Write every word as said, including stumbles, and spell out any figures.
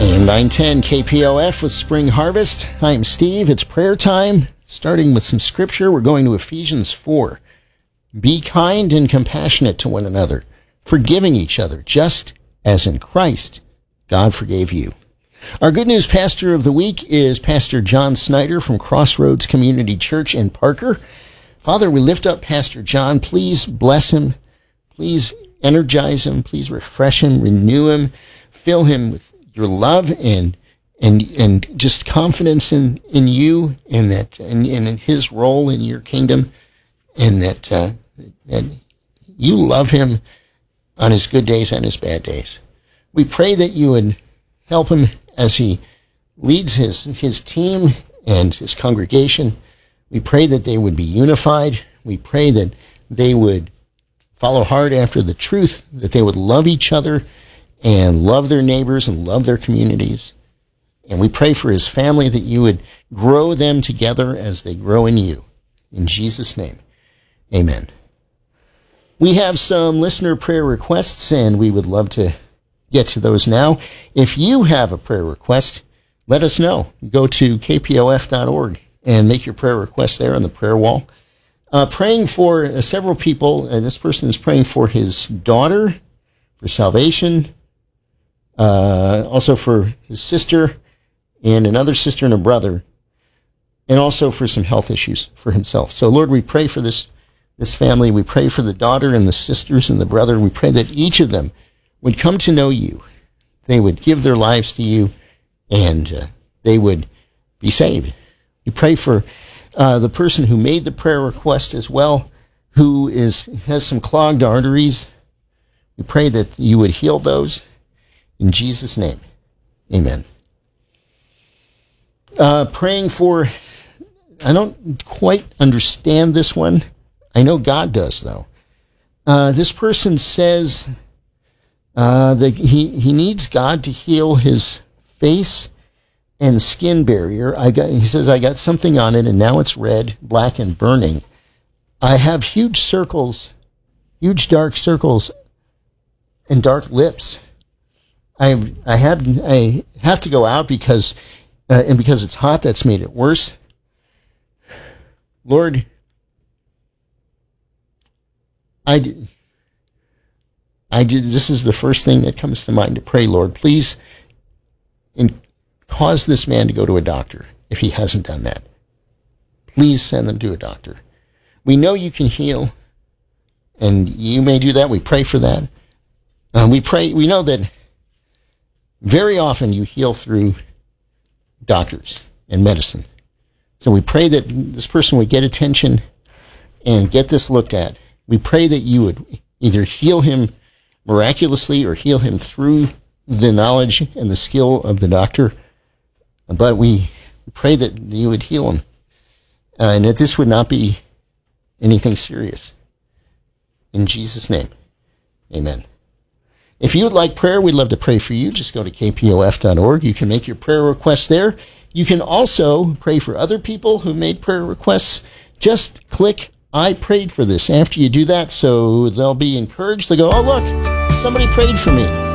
A M nine ten K P O F with Spring Harvest. I'm Steve. It's prayer time. Starting with some scripture, we're going to Ephesians four. Be kind and compassionate to one another, forgiving each other, just as in Christ God forgave you. Our good news pastor of the week is Pastor John Snyder from Crossroads Community Church in Parker. Father, we lift up Pastor John. Please bless him. Please energize him. Please refresh him, renew him, fill him with your love and and and just confidence in, in you and that and, and in his role in your kingdom, and that uh, that you love him on his good days and his bad days. We pray that you would help him as he leads his his team and his congregation. We pray that they would be unified. We pray that they would follow hard after the truth, that they would love each other and love their neighbors and love their communities. And we pray for his family that you would grow them together as they grow in you. In Jesus' name, amen. We have some listener prayer requests, and we would love to get to those now. If you have a prayer request, let us know. Go to k p o f dot org and make your prayer request there on the prayer wall. Uh, praying for uh, several people, and this person is praying for his daughter, for salvation, uh, also for his sister, and another sister and a brother, and also for some health issues for himself. So, Lord, we pray for this, this family. We pray for the daughter and the sisters and the brother. We pray that each of them would come to know you. They would give their lives to you, and uh, they would be saved. We pray for uh, the person who made the prayer request as well, who is has some clogged arteries. We pray that you would heal those. In Jesus' name, amen. Uh, praying for, I don't quite understand this one. I know God does, though. Uh, this person says uh, that he, he needs God to heal his face and skin barrier. I got, he says, I got something on it, and now it's red, black, and burning. I have huge circles, huge dark circles, and dark lips. I I have I have to go out because uh, and because it's hot, that's made it worse. Lord, I did, I did. This is the first thing that comes to mind to pray. Lord, please, and cause this man to go to a doctor if he hasn't done that. Please send them to a doctor. We know you can heal, and you may do that. We pray for that. Uh, we pray. We know that very often you heal through doctors and medicine. So we pray that this person would get attention and get this looked at. We pray that you would either heal him miraculously or heal him through the knowledge and the skill of the doctor. But we pray that you would heal him, uh, and that this would not be anything serious. In Jesus' name, amen. If you would like prayer, we'd love to pray for you. Just go to k p o f dot org. You can make your prayer requests there. You can also pray for other people who made prayer requests. Just click I prayed for this after you do that, so they'll be encouraged. They'll go, oh, look, somebody prayed for me.